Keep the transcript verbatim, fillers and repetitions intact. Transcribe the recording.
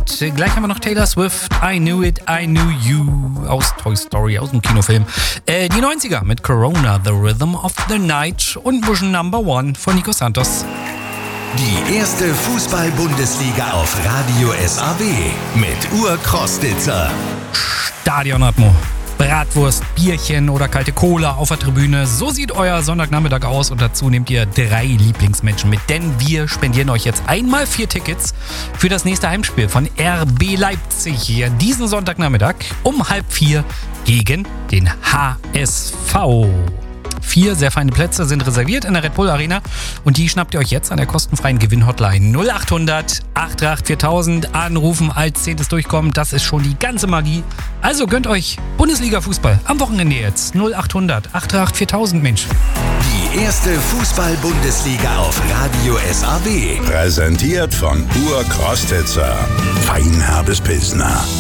Hit. Gleich haben wir noch Taylor Swift, I Knew It, I Knew You aus Toy Story, aus dem Kinofilm. Äh, die neunziger mit Corona, The Rhythm of the Night und Vision Number One von Nico Santos. Die erste Fußball-Bundesliga auf Radio S A W mit Ur-Krostitzer. Stadionatmo. Bratwurst, Bierchen oder kalte Cola auf der Tribüne. So sieht euer Sonntagnachmittag aus und dazu nehmt ihr drei Lieblingsmenschen mit, denn wir spendieren euch jetzt einmal vier Tickets für das nächste Heimspiel von R B Leipzig hier diesen Sonntagnachmittag um halb vier gegen den H S V. Vier sehr feine Plätze sind reserviert in der Red Bull Arena und die schnappt ihr euch jetzt an der kostenfreien Gewinn-Hotline null acht hundert achtunddreißig viertausend. Anrufen als zehntes durchkommen, das ist schon die ganze Magie. Also gönnt euch Bundesliga-Fußball am Wochenende jetzt. null acht hundert achtunddreißig viertausend, Mensch. Die erste Fußball-Bundesliga auf Radio S A W. Präsentiert von Ur-Krostitzer. Feinherbes Pilsner.